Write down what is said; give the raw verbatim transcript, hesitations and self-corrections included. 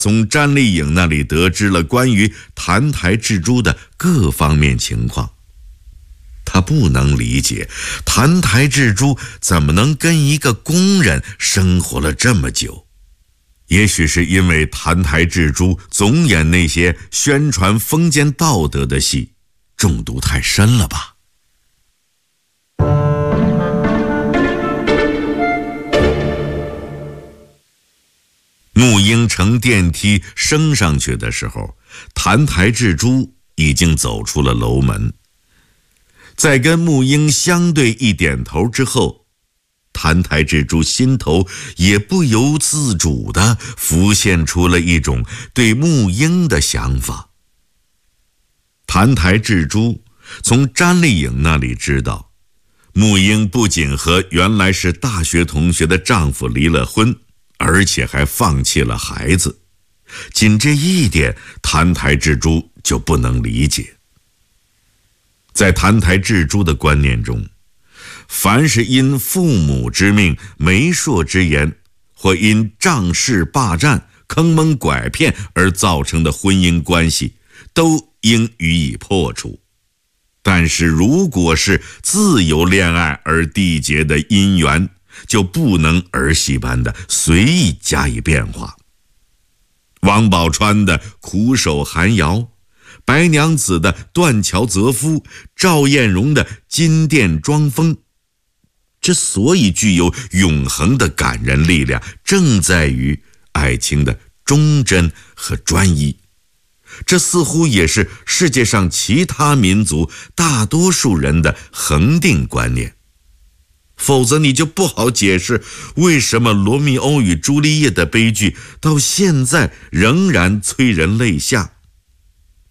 从詹丽颖那里得知了关于澹台智珠的各方面情况。他不能理解澹台智珠怎么能跟一个工人生活了这么久。也许是因为澹台智珠总演那些宣传封建道德的戏，中毒太深了吧。木英乘电梯升上去的时候，澹台智珠已经走出了楼门。在跟木英相对一点头之后，澹台智珠心头也不由自主地浮现出了一种对木英的想法。澹台智珠从詹丽颖那里知道，木英不仅和原来是大学同学的丈夫离了婚，而且还放弃了孩子。仅这一点，澹台智珠就不能理解。在澹台智珠的观念中，凡是因父母之命、媒妁之言，或因仗势霸占、坑蒙拐骗而造成的婚姻关系，都应予以破除。但是如果是自由恋爱而缔结的姻缘，就不能儿戏般的随意加以变化。王宝钏的苦守寒窑，白娘子的断桥择夫，赵艳荣的金殿装疯，之所以具有永恒的感人力量，正在于爱情的忠贞和专一。这似乎也是世界上其他民族大多数人的恒定观念。否则你就不好解释为什么罗密欧与朱丽叶的悲剧到现在仍然催人泪下，